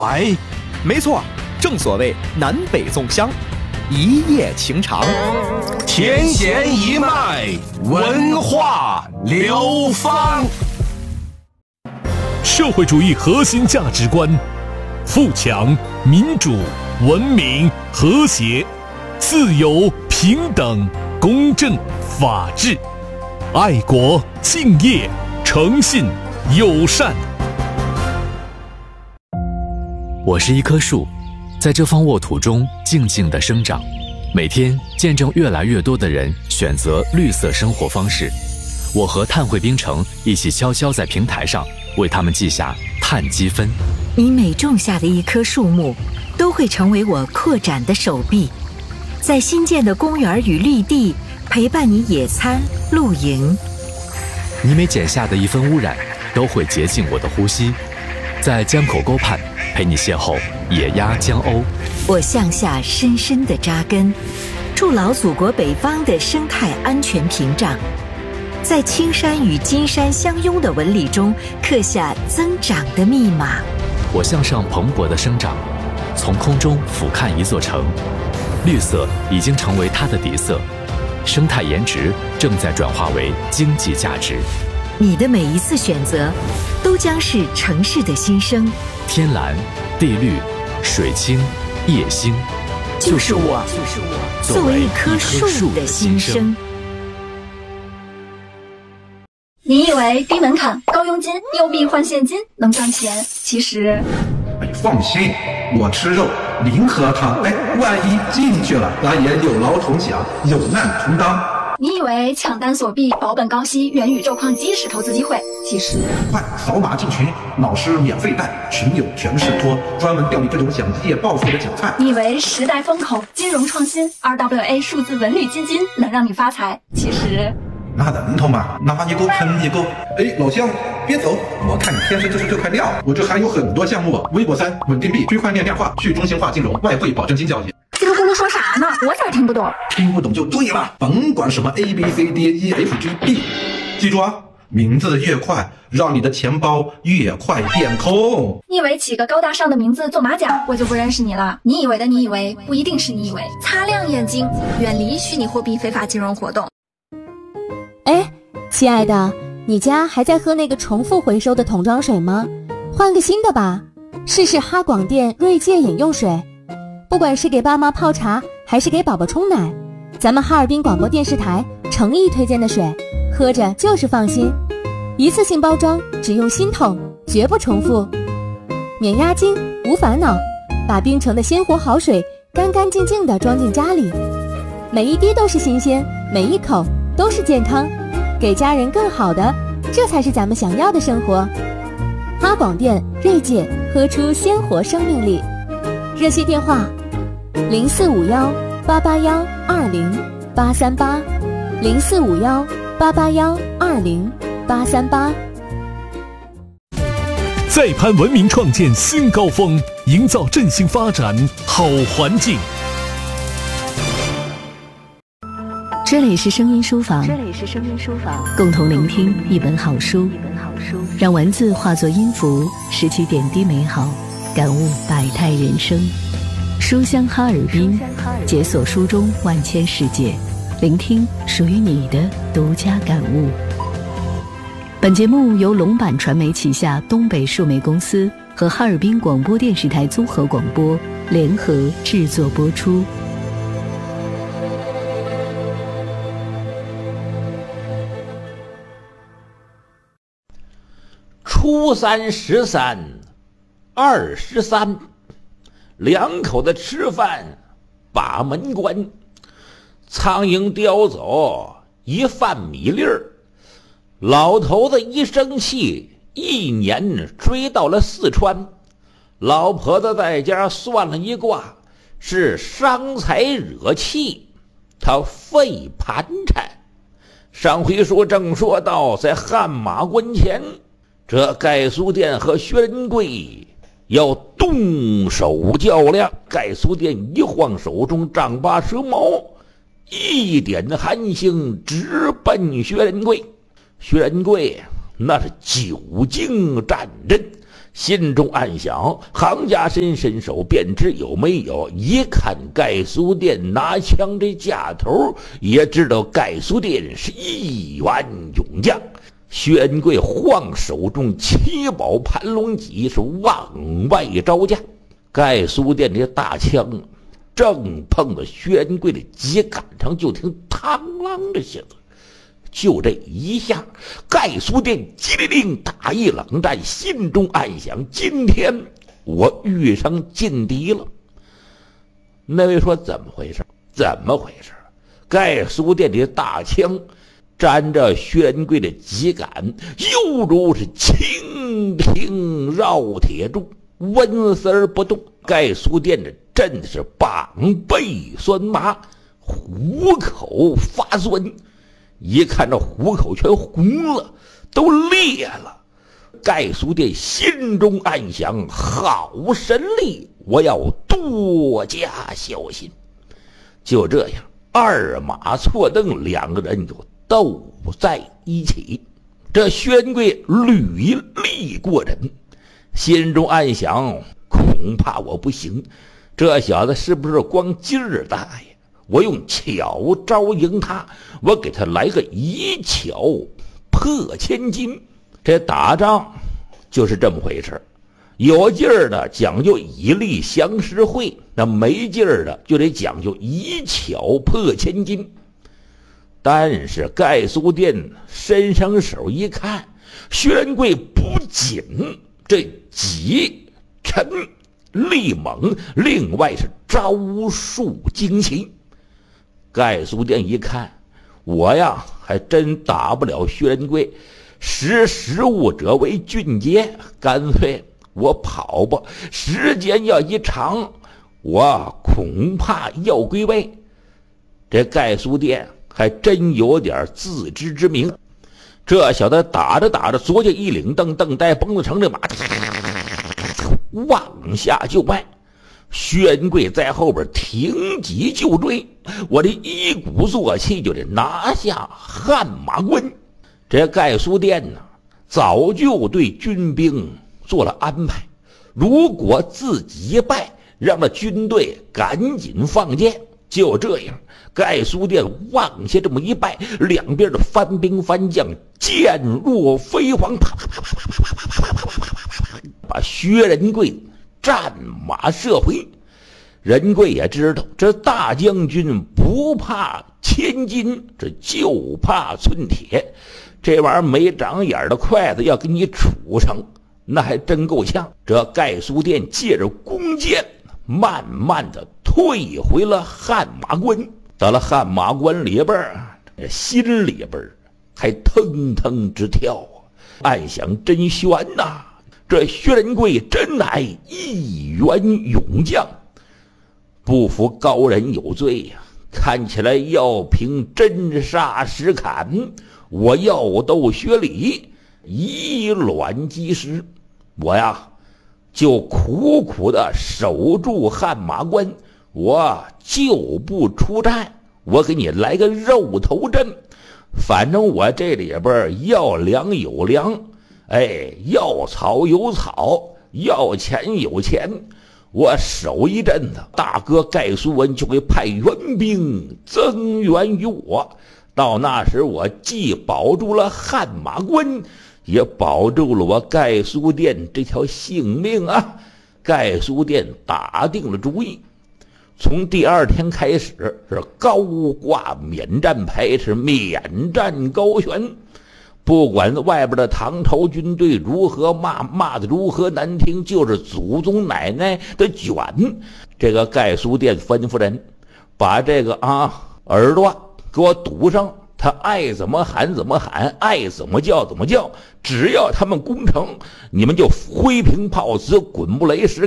哎，没错，正所谓南北粽香，一夜情长， 甜咸一脉，文化流芳。 社会主义核心价值观：富强、民主、文明、和谐、自由、平等、公正、法治、爱国、敬业、诚信、友善。 我是一棵树，在这方沃土中静静地生长，每天见证越来越多的人选择绿色生活方式。我和碳汇冰城一起悄悄在平台上为他们记下碳积分。 你每种下的一棵树木，都会成为我扩展的手臂，在新建的公园与绿地陪伴你野餐、露营。 你每减下的一分污染，都会洁净我的呼吸，在江口沟畔陪你邂逅野鸭江鸥。 我向下深深地扎根，筑牢祖国北方的生态安全屏障，在青山与金山相拥的纹理中刻下增长的密码。 我向上蓬勃的生长，从空中俯瞰一座城，绿色已经成为它的底色，生态颜值正在转化为经济价值。 你的每一次选择，都将是城市的新生。 天蓝、地绿、水清、夜星， 就是我作为一棵树的心声。 你以为低门槛、高佣金、又币换现金能赚钱？其实， 放心，我吃肉，零喝汤。万一进去了，咱也有劳同享，有难同当。 你以为抢单锁币、保本高息、元宇宙矿机是投资机会？其实， 快扫码进群，老师免费带，群友全是托，专门钓你这种想一夜暴富的韭菜。 你以为时代风口、金融创新、RWA 数字文旅基金能让你发财？其实。 那能头吗？拿一个坑一个。老乡，别走！我看你天生就是这块料。我这还有很多项目：微博3、稳定币、区块链量化、去中心化金融、外汇保证金交易。 叽里咕噜说啥呢？我咋听不懂？ 听不懂就对了，甭管什么 ABCDEFGB， 记住啊，名字越快，让你的钱包越快变空。 你以为起个高大上的名字做马甲，我就不认识你了？你以为的你以为，不一定是你以为。擦亮眼睛，远离虚拟货币非法金融活动。 亲爱的，你家还在喝那个重复回收的桶装水吗？换个新的吧，试试哈广电锐界饮用水。不管是给爸妈泡茶，还是给宝宝冲奶，咱们哈尔滨广播电视台诚意推荐的水，喝着就是放心。一次性包装，只用新桶，绝不重复，免押金，无烦恼，把冰城的鲜活好水干干净净地装进家里，每一滴都是新鲜，每一口都是健康，给家人更好的，这才是咱们想要的生活。哈广电锐界，喝出鲜活生命力。热线电话0451-881-20838，0451-881-20838。 再攀文明创建新高峰，营造振兴发展好环境。 这里是声音书房，共同聆听一本好书，让文字化作音符，拾起点滴美好，感悟百态人生。书香哈尔滨，解锁书中万千世界，聆听属于你的独家感悟。本节目由龙板传媒旗下东北数媒公司和哈尔滨广播电视台综合广播联合制作播出。 初三13，二13，两口子吃饭把门关，苍蝇叼走一饭米粒儿。老头子一生气，一年追到了四川。老婆子在家算了一卦，是伤财惹气，他肺盘缠。上回书正说到，在汗马关前，这盖苏店和薛仁贵要动手较量。盖苏店一晃手中丈八蛇矛，一点寒星直奔薛仁贵。薛仁贵那是久经战阵， 心中暗想，行家伸手便知有没有。一看盖苏殿拿枪这架头，也知道盖苏殿是一员勇将。薛贵晃手中7宝盘龙戟，是往外招架。盖苏殿这大枪正碰到薛贵的戟杆上，就听嘡啷的响。就这一下，盖苏殿机灵打一冷战，心中暗想：今天我遇上劲敌了。那位说怎么回事？怎么回事？盖苏殿的大枪沾着薛贵的戟杆，犹如是蜻蜓绕铁柱，纹丝儿不动。盖苏殿的真是膀背酸麻，虎口发酸。一看这虎口全红了，都裂了。盖苏殿心中暗想：好神力，我要多加小心。就这样，二马错蹬，两个人就斗在一起。这薛贵履历过人，心中暗想：恐怕我不行，这小子是不是光劲儿大呀？我用巧招赢他，我给他来个以巧破千金。这打仗就是这么回事，有劲儿的讲究以力降十会，那没劲儿的就得讲究以巧破千金。但是盖苏殿伸上手一看，薛贵不仅这戟沉力猛，另外是招数精奇。盖苏殿一看，我呀还真打不了薛贵，识物者为俊杰，干脆我跑吧，时间要一长，我恐怕要归位。这盖苏殿还真有点自知之明。这小子打着打着，左脚一领蹬带绷子成这马往下就迈。薛贵在后边挺戟就追，我这一鼓作气就得拿下汗马关。这盖苏殿呢，早就对军兵做了安排，如果自己一败，让那军队赶紧放箭。就这样，盖苏殿往下这么一拜，两边的番兵番将箭若飞蝗，把薛仁贵战马射回。仁贵也知道，这大将军不怕千金，这就怕寸铁。这玩意儿没长眼的筷子要给你杵上，那还真够呛。这盖苏殿借着弓箭，慢慢的退回了汗马关。到了汗马关里边，心里边还腾腾直跳啊！暗想真悬呐，这薛仁贵真乃一员勇将，不服高人有罪呀！看起来要凭真杀实砍，我要斗薛礼，以卵击石。我呀就苦苦的守住汗马关，我就不出战，我给你来个肉头阵。反正我这里边要粮有粮，要草有草，要钱有钱。我守一阵子，大哥盖苏文就会派援兵增援于我。到那时，我既保住了汗马关，也保住了我盖苏殿这条性命啊！盖苏殿打定了主意，从第二天开始是高挂免战牌，是免战高悬。不管外边的唐朝军队如何骂的如何难听，就是祖宗奶奶的卷。这个盖苏殿吩咐人把这个耳朵给我堵上，他爱怎么喊怎么喊，爱怎么叫怎么叫，只要他们攻城，你们就挥平炮子，滚木雷石，